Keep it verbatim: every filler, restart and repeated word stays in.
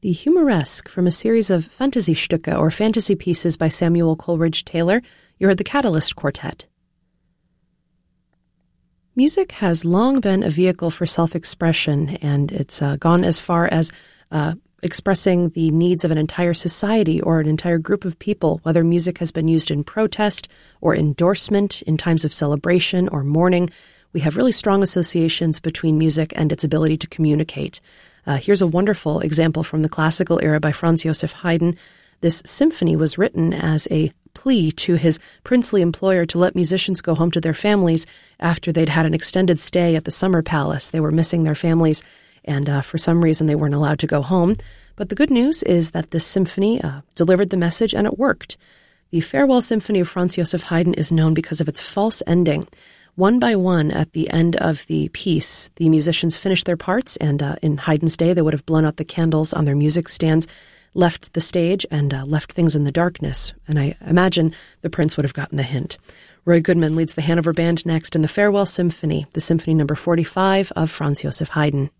the Humoresque from a series of Fantasy-Stücke or fantasy pieces by Samuel Coleridge Taylor. You heard the Catalyst Quartet. Music has long been a vehicle for self-expression, and it's uh, gone as far as uh, expressing the needs of an entire society or an entire group of people, whether music has been used in protest or endorsement in times of celebration or mourning. We have really strong associations between music and its ability to communicate. Uh, here's a wonderful example from the classical era by Franz Joseph Haydn. This symphony was written as a plea to his princely employer to let musicians go home to their families after they'd had an extended stay at the summer palace. They were missing their families, and uh, for some reason they weren't allowed to go home. But the good news is that this symphony uh, delivered the message, and it worked. The Farewell Symphony of Franz Joseph Haydn is known because of its false ending. One by one, at the end of the piece, the musicians finished their parts, and uh, in Haydn's day, they would have blown out the candles on their music stands, left the stage, and uh, left things in the darkness. And I imagine the prince would have gotten the hint. Roy Goodman leads the Hanover Band next in the Farewell Symphony, the Symphony number forty-five of Franz Joseph Haydn.